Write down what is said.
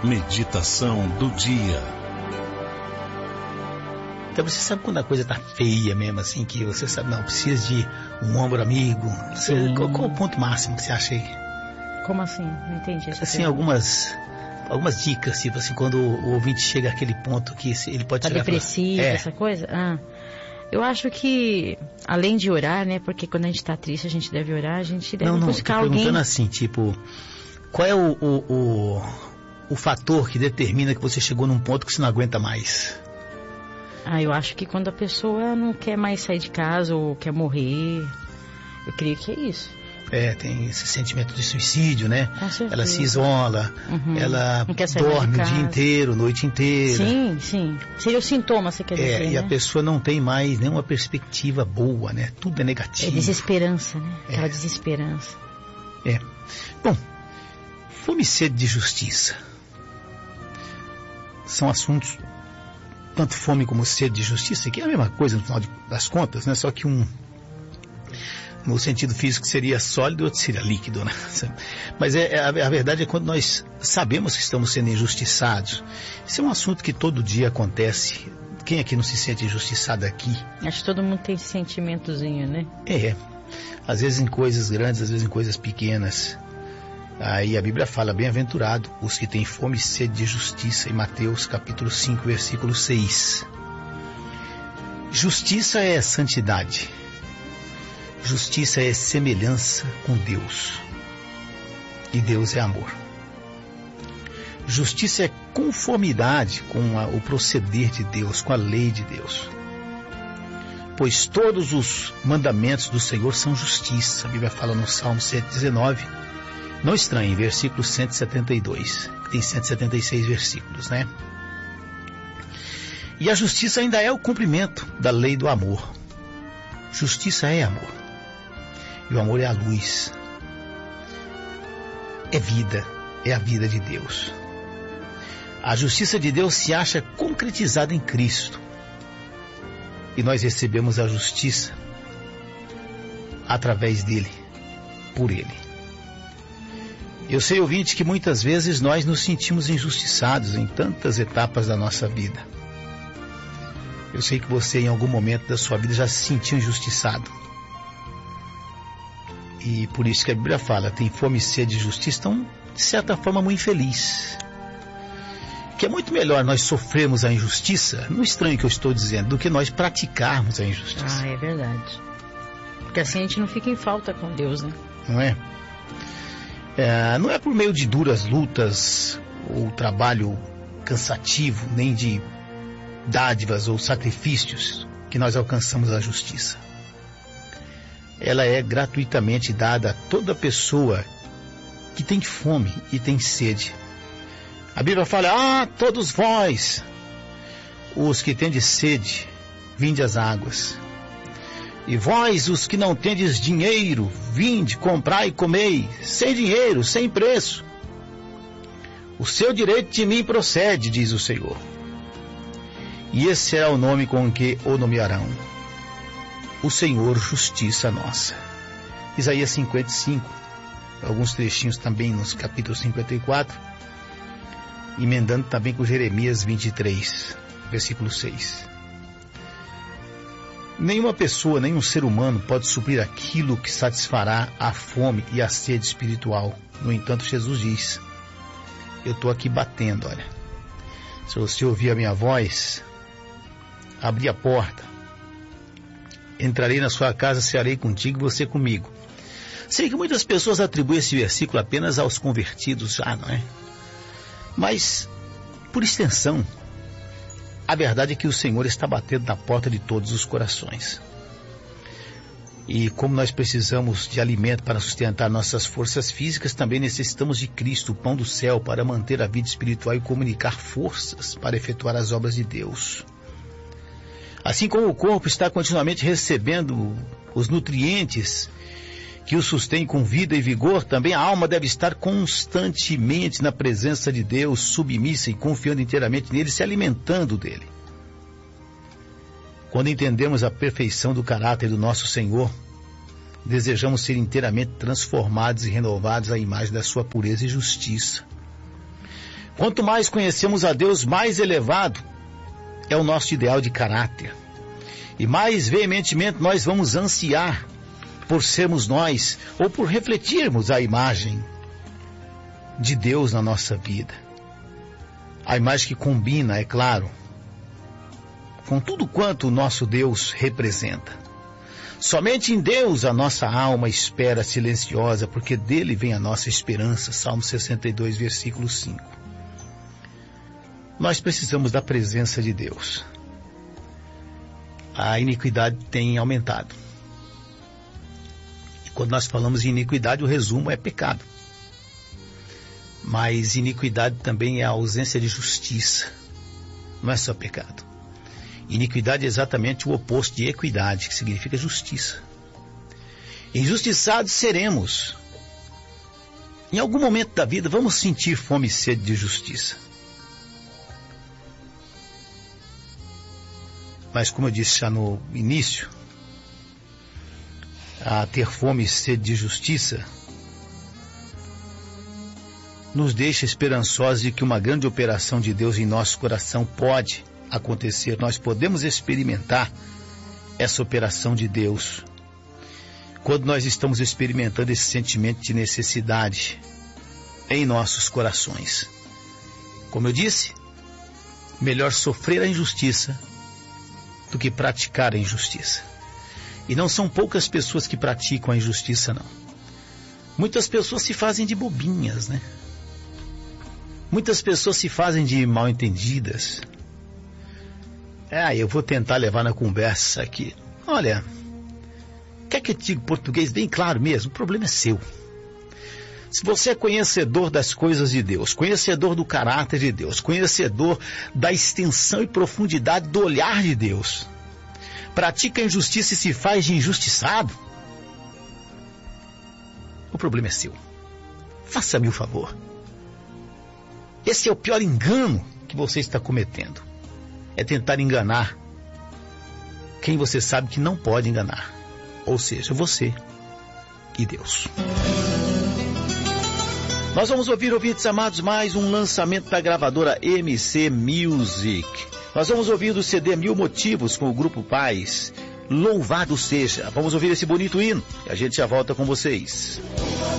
Meditação do dia. Então você sabe quando a coisa tá feia mesmo, assim, que você sabe, não, precisa de um ombro amigo. Qual o ponto máximo que você acha aí? Como assim? Não entendi. Assim, algumas dicas, tipo assim, quando o ouvinte chega àquele ponto que ele pode tá depressivo, essa coisa? Eu acho que, além de orar, né, porque quando a gente tá triste, a gente deve orar, a gente deve buscar alguém... Não, perguntando assim, tipo, qual é o fator que determina que você chegou num ponto que você não aguenta mais? Eu acho que quando a pessoa não quer mais sair de casa ou quer morrer, eu creio que é isso. Tem esse sentimento de suicídio, né? Com certeza. Ela se isola, ela dorme o dia inteiro, noite inteira. Sim. Seria o sintoma, você quer dizer, e né? a pessoa não tem mais nenhuma perspectiva boa, né? Tudo é negativo. É desesperança, né? Aquela desesperança. Bom, fome e sede de justiça são assuntos, tanto fome como sede de justiça, que é a mesma coisa no final das contas, né? Só que no sentido físico seria sólido e outro seria líquido, né? Mas a verdade é quando nós sabemos que estamos sendo injustiçados. Isso é um assunto que todo dia acontece. Quem aqui não se sente injustiçado aqui? Acho que todo mundo tem esse sentimentozinho, né? Às vezes em coisas grandes, às vezes em coisas pequenas. Aí a Bíblia fala, bem-aventurado os que têm fome e sede de justiça, em Mateus capítulo 5, versículo 6. Justiça é santidade. Justiça é semelhança com Deus. E Deus é amor. Justiça é conformidade com o proceder de Deus, com a lei de Deus. Pois todos os mandamentos do Senhor são justiça. A Bíblia fala no Salmo 119. Não estranhe, versículo 172, que tem 176 versículos, né? E a justiça ainda é o cumprimento da lei do amor. Justiça é amor. E o amor é a luz. É vida. É a vida de Deus. A justiça de Deus se acha concretizada em Cristo. E nós recebemos a justiça através dele, por ele. Eu sei, ouvinte, que muitas vezes nós nos sentimos injustiçados em tantas etapas da nossa vida. Eu sei que você, em algum momento da sua vida, já se sentiu injustiçado. E por isso que a Bíblia fala, tem fome e sede de justiça, então, de certa forma, muito infeliz. Que é muito melhor nós sofrermos a injustiça, não estranho o que eu estou dizendo, do que nós praticarmos a injustiça. É verdade. Porque assim a gente não fica em falta com Deus, né? Não é? Não é por meio de duras lutas ou trabalho cansativo, nem de dádivas ou sacrifícios que nós alcançamos a justiça. Ela é gratuitamente dada a toda pessoa que tem fome e tem sede. A Bíblia fala, todos vós, os que tendes sede, vinde às águas. E vós, os que não tendes dinheiro, vinde, comprai e comei, sem dinheiro, sem preço. O seu direito de mim procede, diz o Senhor. E esse será o nome com que o nomearão. O Senhor, justiça nossa. Isaías 55, alguns trechinhos também nos capítulos 54, emendando também com Jeremias 23, versículo 6. Nenhuma pessoa, nenhum ser humano pode suprir aquilo que satisfará a fome e a sede espiritual. No entanto, Jesus diz, eu estou aqui batendo, olha. Se você ouvir a minha voz, abri a porta, entrarei na sua casa, cearei contigo e você comigo. Sei que muitas pessoas atribuem esse versículo apenas aos convertidos já, não é? Mas, por extensão, a verdade é que o Senhor está batendo na porta de todos os corações. E como nós precisamos de alimento para sustentar nossas forças físicas, também necessitamos de Cristo, o pão do céu, para manter a vida espiritual e comunicar forças para efetuar as obras de Deus. Assim como o corpo está continuamente recebendo os nutrientes que o sustém com vida e vigor, também a alma deve estar constantemente na presença de Deus, submissa e confiando inteiramente nele, se alimentando dele. Quando entendemos a perfeição do caráter do nosso Senhor, desejamos ser inteiramente transformados e renovados à imagem da sua pureza e justiça. Quanto mais conhecemos a Deus, mais elevado é o nosso ideal de caráter. E mais veementemente nós vamos ansiar por sermos nós, ou por refletirmos a imagem de Deus na nossa vida. A imagem que combina, é claro, com tudo quanto o nosso Deus representa. Somente em Deus a nossa alma espera silenciosa, porque dele vem a nossa esperança. Salmo 62, versículo 5. Nós precisamos da presença de Deus. A iniquidade tem aumentado. E quando nós falamos em iniquidade, o resumo é pecado. Mas iniquidade também é a ausência de justiça. Não é só pecado. Iniquidade é exatamente o oposto de equidade, que significa justiça. Injustiçados seremos. Em algum momento da vida vamos sentir fome e sede de justiça. Mas como eu disse já no início, a ter fome e sede de justiça nos deixa esperançosos de que uma grande operação de Deus em nosso coração pode acontecer. Nós podemos experimentar essa operação de Deus quando nós estamos experimentando esse sentimento de necessidade em nossos corações. Como eu disse, melhor sofrer a injustiça do que praticar a injustiça. E não são poucas pessoas que praticam a injustiça, não. Muitas pessoas se fazem de bobinhas, né? Muitas pessoas se fazem de mal entendidas. Eu vou tentar levar na conversa aqui. Olha, quer que eu diga português bem claro mesmo? O problema é seu. Se você é conhecedor das coisas de Deus, conhecedor do caráter de Deus, conhecedor da extensão e profundidade do olhar de Deus, pratica a injustiça e se faz de injustiçado, o problema é seu. Faça-me o favor. Esse é o pior engano que você está cometendo. É tentar enganar quem você sabe que não pode enganar. Ou seja, você e Deus. Nós vamos ouvir, ouvintes amados, mais um lançamento da gravadora MC Music. Nós vamos ouvir do CD Mil Motivos com o Grupo Paz. Louvado seja. Vamos ouvir esse bonito hino e a gente já volta com vocês.